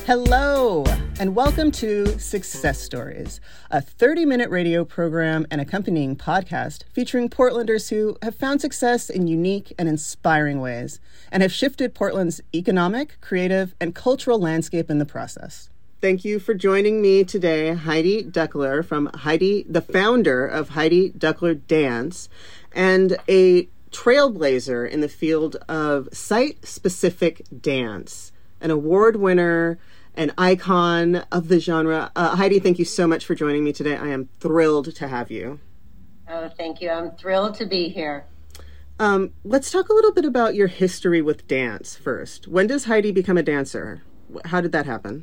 Hello, and welcome to Success Stories, a 30-minute radio program and accompanying podcast featuring Portlanders who have found success in unique and inspiring ways and have shifted Portland's economic, creative, and cultural landscape in the process. Thank you for joining me today, Heidi Duckler, the founder of Heidi Duckler Dance, and a trailblazer in the field of site-specific dance, an award winner, an icon of the genre. Heidi, thank you so much for joining me today. I am thrilled to have you. Oh, thank you. I'm thrilled to be here. Let's talk a little bit about your history with dance first. When does Heidi become a dancer? How did that happen?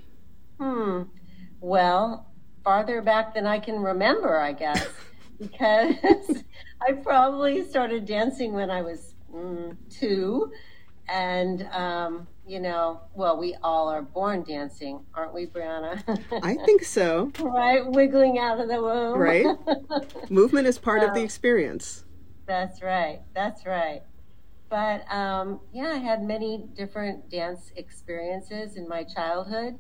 Well, farther back than I can remember, I guess, because I probably started dancing when I was 2. And, we all are born dancing, aren't we, Brianna? I think so. Right? Wiggling out of the womb. Right. Movement is part of the experience. That's right. But, I had many different dance experiences in my childhood.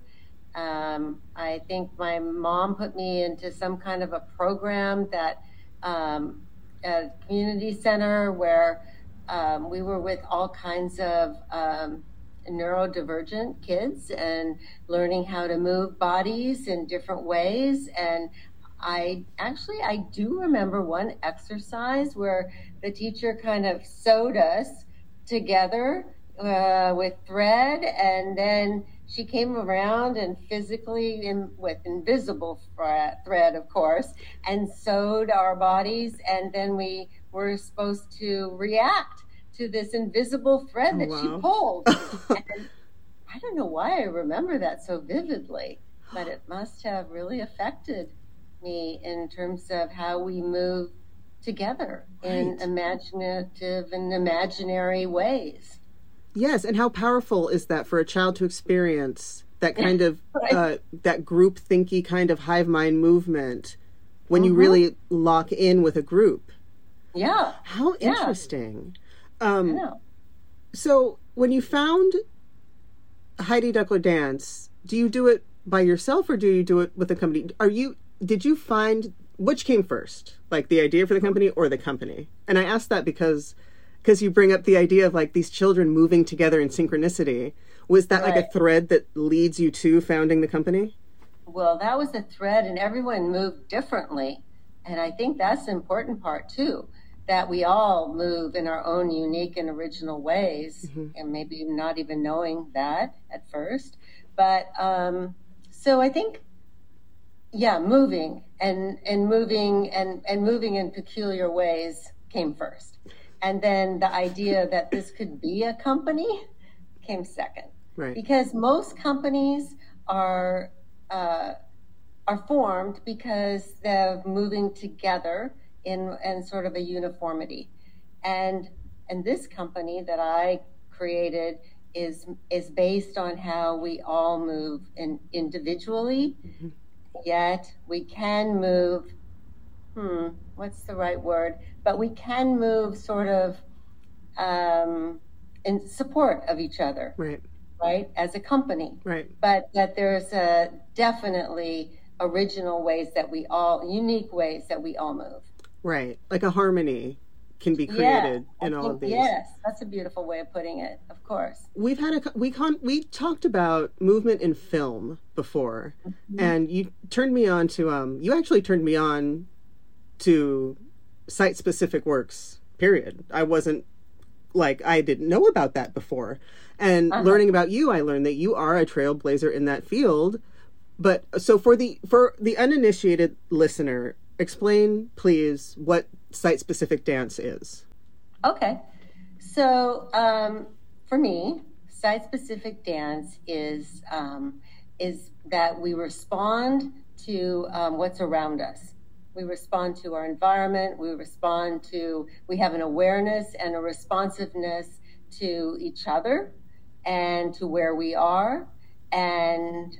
I think my mom put me into some kind of a program that at a community center where we were with all kinds of neurodivergent kids and learning how to move bodies in different ways. And I do remember one exercise where the teacher kind of sewed us together with thread, and then she came around and physically, with invisible thread, of course, and sewed our bodies, and then we were supposed to react to this invisible thread that she pulled. And I don't know why I remember that so vividly, but it must have really affected me in terms of how we move together in imaginative and imaginary ways. Yes, and how powerful is that for a child to experience that kind of, that group thinky kind of hive mind movement when you really lock in with a group. Yeah. How interesting. I know. So when you found Heidi Duckler Dance, do you do it by yourself or do you do it with a company? Did you find, which came first, like the idea for the company or the company? And I ask that because you bring up the idea of like these children moving together in synchronicity. Was that like a thread that leads you to founding the company? Well, that was the thread, and everyone moved differently. And I think that's the important part too, that we all move in our own unique and original ways, and maybe not even knowing that at first. But so I think, moving and moving in peculiar ways came first. And then the idea that this could be a company came second. Right. Because most companies are formed because they're moving together in sort of a uniformity. And this company that I created is based on how we all move individually, yet we can move, what's the right word? But we can move sort of in support of each other, right? As a company, right? But that there's definitely original ways unique ways that we all move. Right, like a harmony can be created in all of these. Yes, that's a beautiful way of putting it. Of course, we talked about movement in film before, and you turned me on to you actually turned me on to site-specific works. Period. I didn't know about that before, and learning about you, I learned that you are a trailblazer in that field. But so for the uninitiated listener, explain, please, what site-specific dance is. Okay. So for me, site-specific dance is that we respond to what's around us. We respond to our environment. We have an awareness and a responsiveness to each other and to where we are and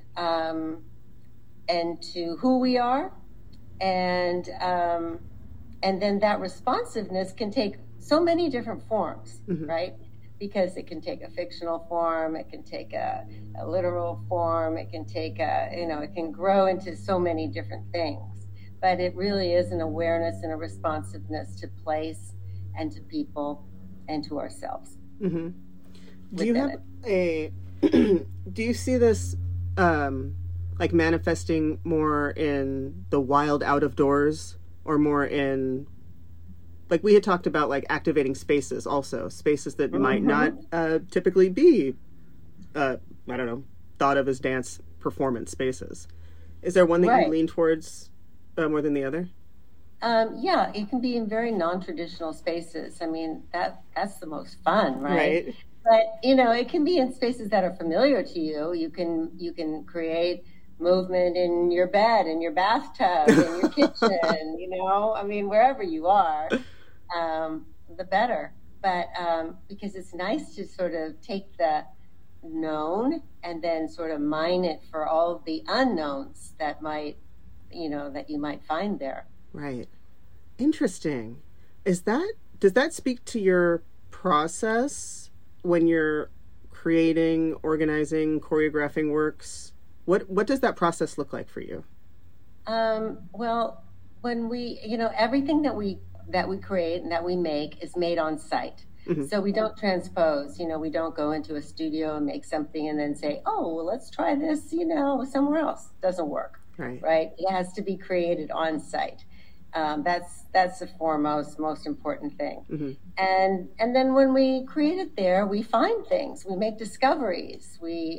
to who we are. And then that responsiveness can take so many different forms, right? because it can take a fictional form, it can take a literal form, it can take it can grow into so many different things. But it really is an awareness and a responsiveness to place and to people and to ourselves. Mm-hmm. Do you have do you see this like manifesting more in the wild out of doors, or more in, like we had talked about, like activating spaces, also spaces that might not typically be I don't know, thought of as dance performance spaces? Is there one that you lean towards more than the other? Yeah, it can be in very non-traditional spaces. I mean, that's the most fun, right? But it can be in spaces that are familiar to you. You can create movement in your bed, in your bathtub, in your kitchen. I mean, wherever you are, the better. But because it's nice to sort of take the known and then sort of mine it for all of the unknowns that you might find there. Right. Interesting. Does that speak to your process when you're creating, organizing, choreographing works? What does that process look like for you? Well, when we, everything that we create and that we make is made on site. Mm-hmm. So we don't transpose, we don't go into a studio and make something and then say, oh, well, let's try this, somewhere else. Doesn't work. Right. It has to be created on site. That's the foremost, most important thing. Mm-hmm. And then when we create it there, we find things, we make discoveries. We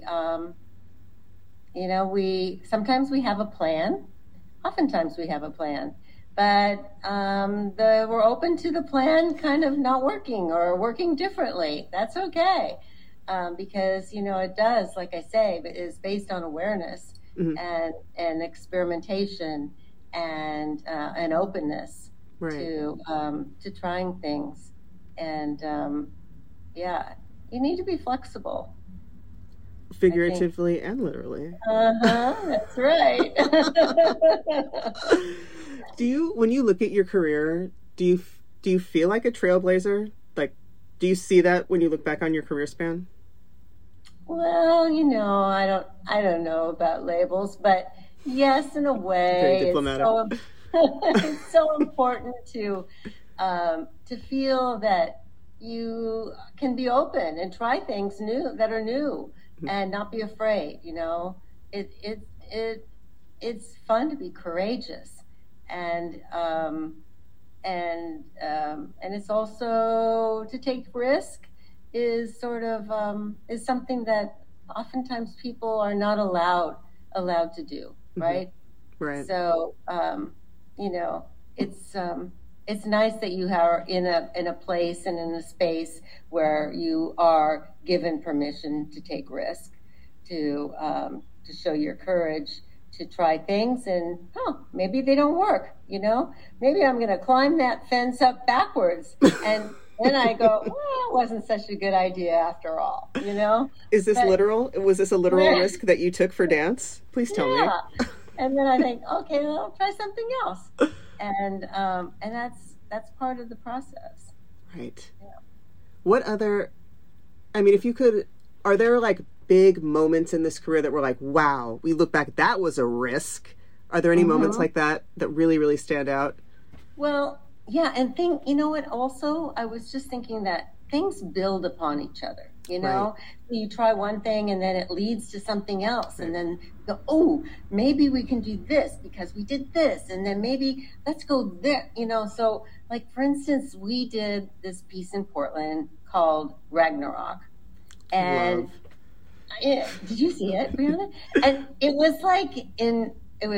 sometimes we have a plan, oftentimes we have a plan, but we're open to the plan kind of not working or working differently. That's okay, because it does, like I say, is based on awareness. Mm-hmm. and experimentation and an openness to trying things, and you need to be flexible, figuratively and literally. That's right. When you look at your career, do you feel like a trailblazer? Like, do you see that when you look back on your career span? Well, I don't know about labels, but yes, in a way. Very diplomatic. It's so important to feel that you can be open and try things that are new, mm-hmm. and not be afraid. It's fun to be courageous, and it's also to take risk. Is sort of is something that oftentimes people are not allowed to do, right? Mm-hmm. Right. So it's nice that you are in a place and in a space where you are given permission to take risk, to show your courage, to try things, and maybe they don't work. Maybe I'm going to climb that fence up backwards and. Then I go, well, it wasn't such a good idea after all, Is this literal? Was this a literal risk that you took for dance? Please tell me. And then I think, okay, well, I'll try something else. And that's part of the process. Right. Yeah. What other, if you could, are there like big moments in this career that were like, wow, we look back, that was a risk? Are there any mm-hmm. moments like that really, really stand out? Well, yeah, and what, also, I was just thinking that things build upon each other, Right. You try one thing and then it leads to something else, right. And then go, oh, maybe we can do this because we did this, and then maybe let's go there, so like, for instance, we did this piece in Portland called Ragnarok, and did you see it, Brianna? And it was like in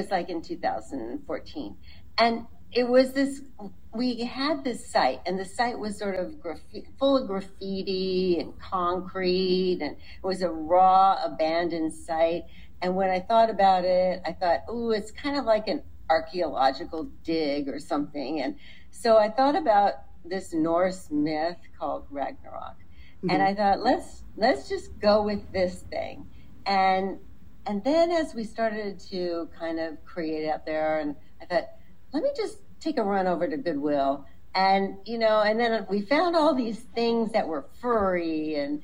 2014, and it was this, we had this site, and the site was sort of full of graffiti and concrete, and it was a raw, abandoned site. And when I thought about it, I thought, oh, it's kind of like an archaeological dig or something. And so I thought about this Norse myth called Ragnarok. Mm-hmm. And I thought, let's just go with this thing. And then as we started to kind of create out there, and I thought, let me just take a run over to Goodwill And, and then we found all these things that were furry and,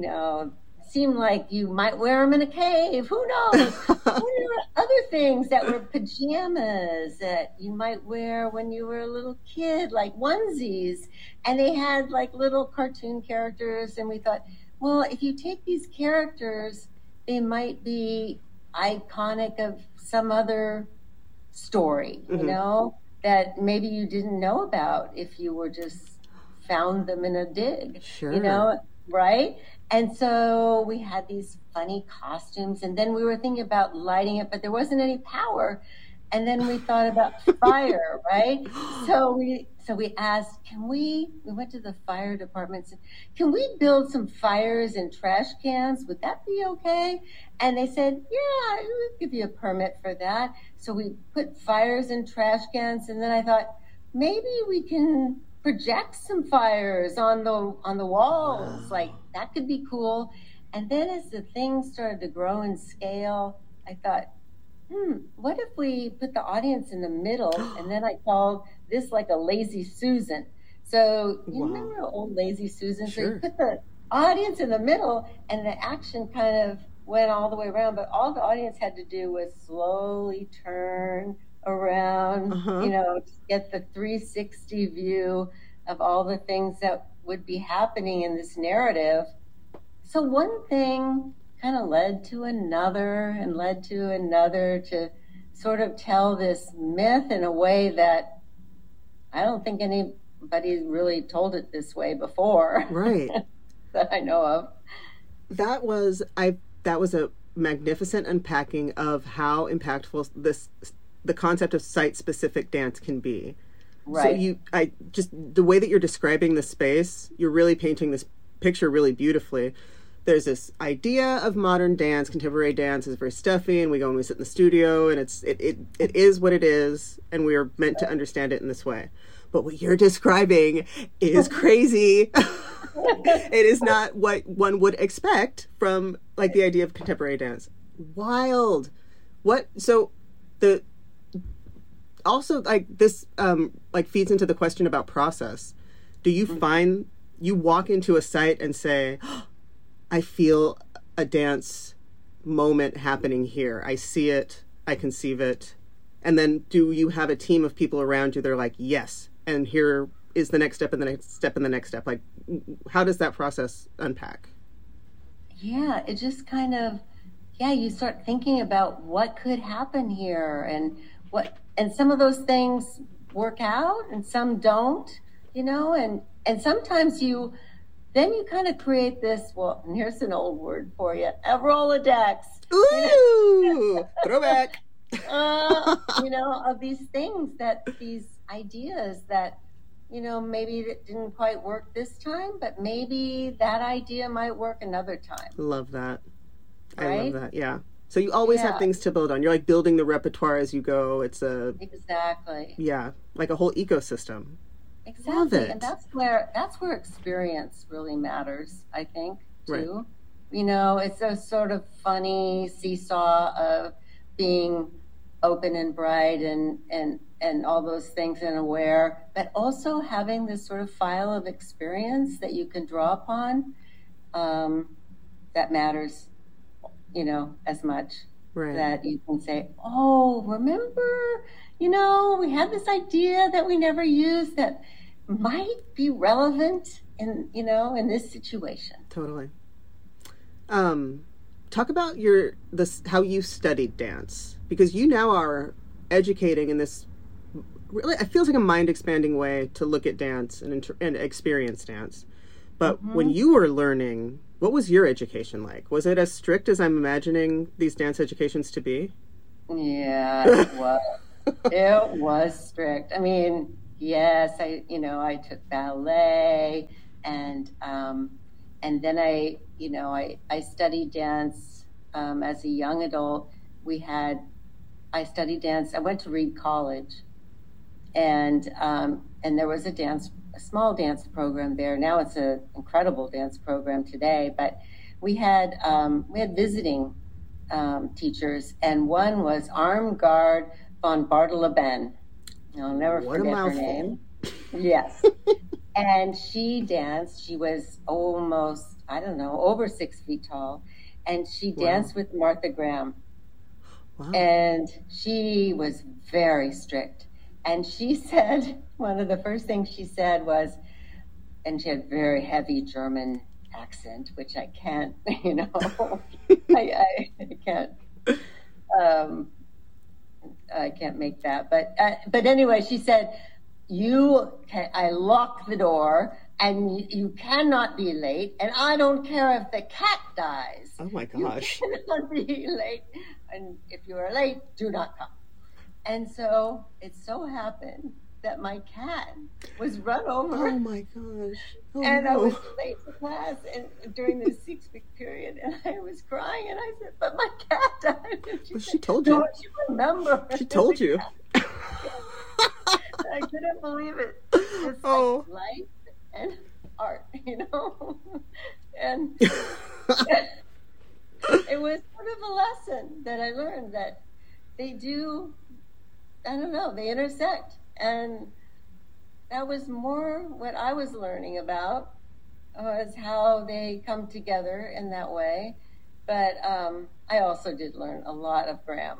seemed like you might wear them in a cave. Who knows? There were other things that were pajamas that you might wear when you were a little kid, like onesies. And they had like little cartoon characters. And we thought, well, if you take these characters, they might be iconic of some other story, that maybe you didn't know about if you were just found them in a dig, right? And so we had these funny costumes, and then we were thinking about lighting it, but there wasn't any power. And then we thought about fire, right? So we asked, we went to the fire department and said, can we build some fires in trash cans? Would that be okay? And they said, yeah, we'll give you a permit for that. So we put fires in trash cans, and then I thought, maybe we can project some fires on the walls. Wow. Like, that could be cool. And then as the thing started to grow in scale, I thought, what if we put the audience in the middle? And then I called this like a Lazy Susan. So you remember old Lazy Susan? Sure. So you put the audience in the middle, and the action kind of went all the way around, but all the audience had to do was slowly turn around, to get the 360 view of all the things that would be happening in this narrative. So one thing kind of led to another and led to another to sort of tell this myth in a way that I don't think anybody really told it this way before. Right. That I know of. That was a magnificent unpacking of how impactful the concept of site-specific dance can be. Right. So the way that you're describing the space, you're really painting this picture really beautifully. There's this idea of modern dance, contemporary dance is very stuffy, and we go and we sit in the studio, and it is what it is, and we are meant to understand it in this way. But what you're describing is crazy. It is not what one would expect from like the idea of contemporary dance. Wild. Also like this feeds into the question about process. Do you find you walk into a site and say, I feel a dance moment happening here. I see it, I conceive it. And then do you have a team of people around you that are like, yes, and here is the next step and the next step and the next step? Like, how does that process unpack? Yeah, it just kind of, you start thinking about what could happen here and some of those things work out and some don't, and sometimes then you kind of create this, and here's an old word for you, a Rolodex. Ooh, throwback. Of these things these ideas that, maybe it didn't quite work this time, but maybe that idea might work another time. Love that. Right? I love that, yeah. So you always have things to build on. You're like building the repertoire as you go. Exactly. Yeah, like a whole ecosystem. Exactly. Love it. And that's where experience really matters, I think, too. Right. It's a sort of funny seesaw of being open and bright and all those things and aware, but also having this sort of file of experience that you can draw upon that matters, as much. Right. That you can say, oh, remember, we had this idea that we never used that might be relevant in this situation. Totally. Talk about how you studied dance, because you now are educating in this really, it feels like a mind expanding way to look at dance and experience dance. But when you were learning, what was your education like? Was it as strict as I'm imagining these dance educations to be? Yeah, it was. It was strict. I mean, yes, I took ballet and then I studied dance as a young adult. I studied dance. I went to Reed College, and there was a small dance program there. Now it's an incredible dance program today. But we had visiting teachers, and one was Armgard von Bartoleben. I'll never forget her name. Yes. And she danced. She was almost, I don't know, over 6 feet tall. And she danced with Martha Graham. Wow. And she was very strict. And she said, one of the first things she said was, and she had very heavy German accent, which I can't, I can't, I can't make that. But anyway, she said, I lock the door and you cannot be late. And I don't care if the cat dies. Oh my gosh. You cannot be late. And if you are late, do not come. And so it so happened that my cat was run over. Oh my gosh. Oh, and no. I was late to class and during this 6-week period, and I was crying, and I said, but my cat died. And Well, said, she told you. Don't you remember? She told you. I couldn't believe it. It's like life and art, And it was sort of a lesson that I learned that they do, I don't know, they intersect. And that was more what I was learning about, was how they come together in that way. But I also did learn a lot of Graham.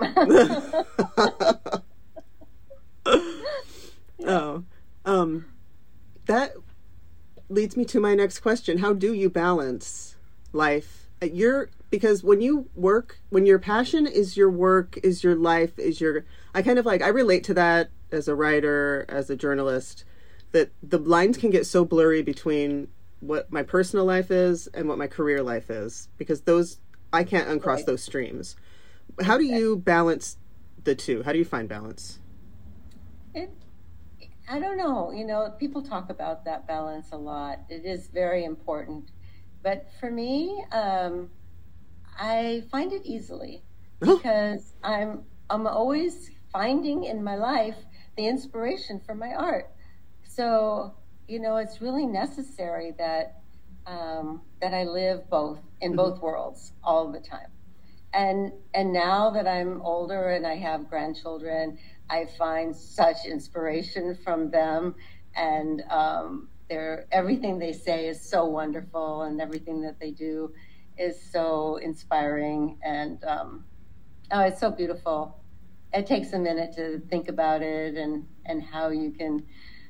That leads me to my next question. How do you balance life? Because when you work, when your passion is your work, is your life, I relate to that as a writer, as a journalist, that the lines can get so blurry between what my personal life is and what my career life is, because I can't uncross those streams. How do you balance the two? How do you find balance? I don't know. People talk about that balance a lot. It is very important. But for me, I find it easily because I'm always finding in my life the inspiration for my art. So, it's really necessary that I live both in both worlds all the time. And now that I'm older and I have grandchildren, I find such inspiration from them, and everything they say is so wonderful, and everything that they do is so inspiring, and it's so beautiful. It takes a minute to think about it and how you can,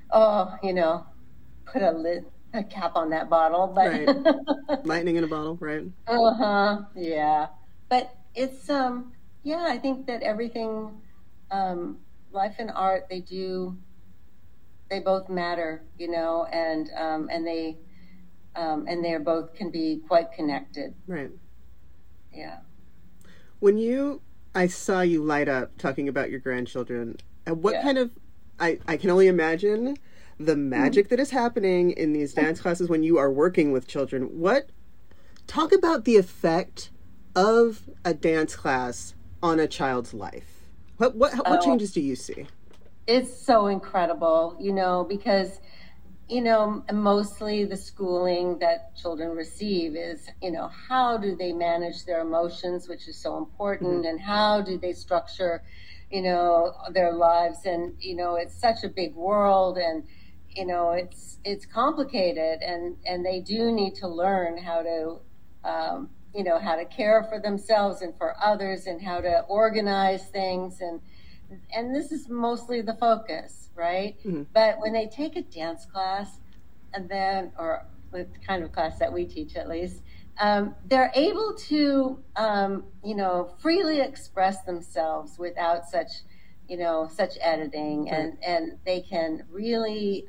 put a cap on that bottle, but right. Lightning in a bottle, right? Yeah. But it's I think that everything, life and art, they both matter, and they both can be quite connected. Right. Yeah. When I saw you light up talking about your grandchildren, what kind of, I can only imagine the magic that is happening in these dance classes when you are working with children. Talk about the effect of a dance class on a child's life. What changes do you see? It's so incredible, because, mostly the schooling that children receive is, how do they manage their emotions, which is so important, and how do they structure, their lives. And, it's such a big world, and, it's complicated, and they do need to learn how to, how to care for themselves and for others, and how to organize things. And this is mostly the focus, right? Mm-hmm. But when they take a dance class, or the kind of class that we teach at least, they're able to, freely express themselves without such editing, right. and they can really,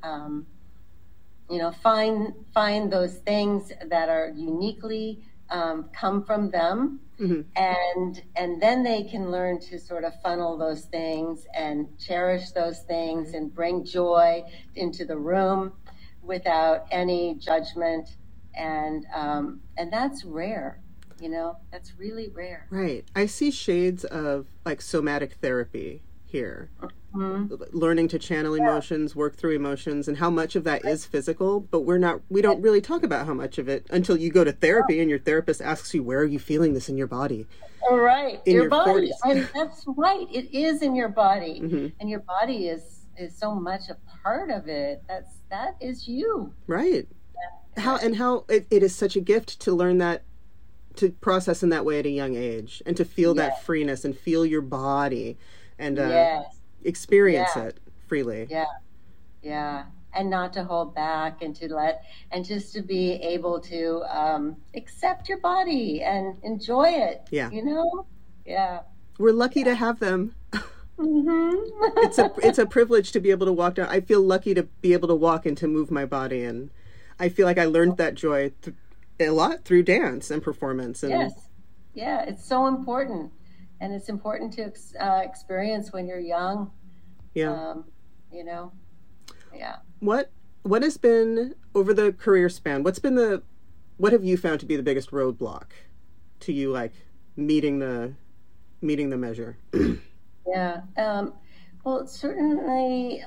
find those things that are uniquely come from them. Mm-hmm. And then they can learn to sort of funnel those things and cherish those things and bring joy into the room without any judgment. And that's rare, that's really rare. Right. I see shades of like somatic therapy here. Mm-hmm. Learning to channel emotions, work through emotions, and how much of that is physical, but we don't really talk about how much of it until you go to therapy and your therapist asks you, where are you feeling this in your body? Right. In your body. That's right. It is in your body. Mm-hmm. And your body is is so much a part of it. That is you. Right. How it is such a gift to learn that, to process in that way at a young age, and to feel that freeness and feel your body and experience it freely. Yeah. And not to hold back, and and just to be able to accept your body and enjoy it. Yeah. Yeah. We're lucky to have them. Mm-hmm. It's a privilege to be able to walk down. I feel lucky to be able to walk and to move my body, and I feel like I learned that joy a lot through dance and performance. And yes. Yeah, it's so important, and it's important to experience when you're young. Yeah. Yeah. What has been, over the career span, what have you found to be the biggest roadblock to you, like meeting the measure? Yeah. Well, certainly,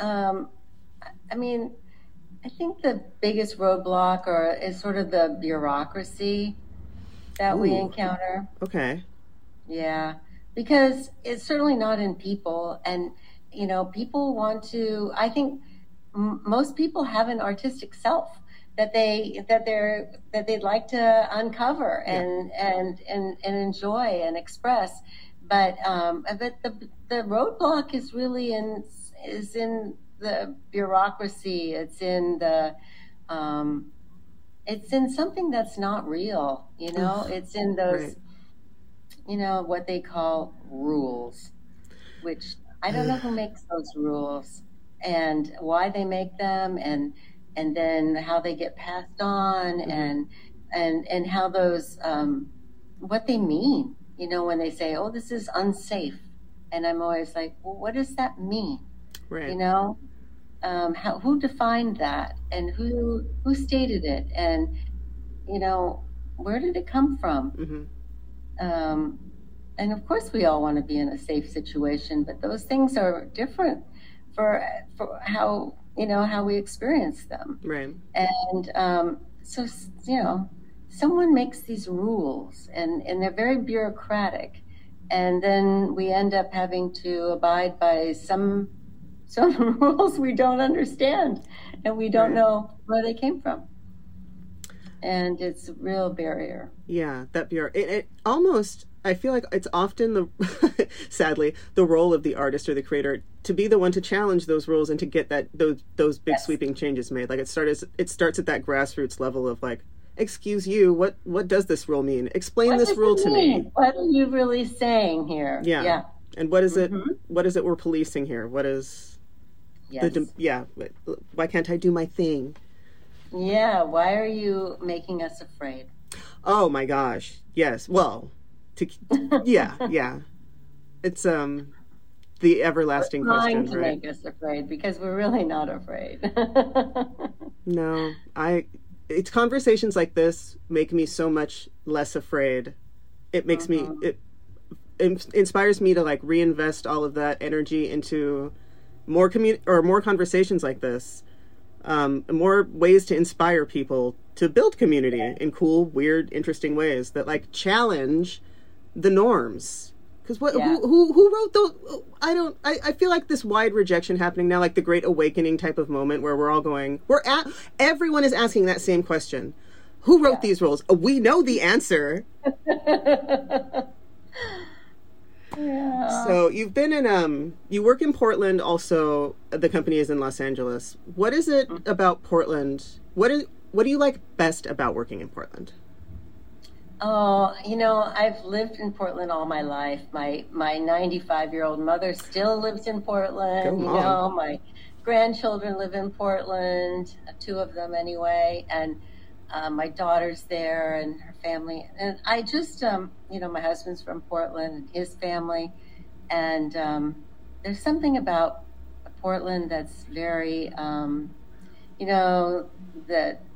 I think the biggest roadblock is sort of the bureaucracy that we encounter. Okay. Yeah, because it's certainly not in people, and people want to. I think most people have an artistic self that they'd like to uncover and enjoy and express, but the roadblock is really in the bureaucracy. It's in something that's not real. It's in those, right. What they call rules, which I don't know who makes those rules and why they make them, and then how they get passed on, and how those what they mean. When they say, "Oh, this is unsafe," and I'm always like, "Well, what does that mean?" Right. Who defined that, and who stated it, and where did it come from? Mm-hmm. And of course, we all want to be in a safe situation, but those things are different for how we experience them. Right. And so someone makes these rules, and they're very bureaucratic, and then we end up having to abide by some rules we don't understand, and we don't know where they came from, and it's a real barrier. Yeah, that barrier. It almost, I feel like it's often sadly, the role of the artist or the creator to be the one to challenge those rules and to get those big sweeping changes made. Like it starts at that grassroots level of like, excuse you, what does this rule mean? Explain this rule to me. What are you really saying here? Yeah. And what is it? What is it we're policing here? What is? Yes. Why can't I do my thing? Yeah. Why are you making us afraid? Oh my gosh. Yes. Well, yeah. It's the everlasting question, trying to make us afraid, because we're really not afraid. No, it's conversations like this make me so much less afraid. It makes me, it inspires me to like reinvest all of that energy into more conversations like this, more ways to inspire people to build community in cool, weird, interesting ways that like challenge the norms. Because who wrote those? I feel like this wide rejection happening now, like the Great Awakening type of moment where we're all going, everyone is asking that same question. Who wrote these rules? We know the answer. Yeah. So you've been you work in Portland also. The company is in Los Angeles. What is it about Portland? What do you like best about working in Portland? Oh, I've lived in Portland all my life. My 95-year-old mother still lives in Portland. My grandchildren live in Portland, 2 of them anyway, and my daughter's there and her family. And I just, my husband's from Portland and his family. And there's something about Portland that's very, that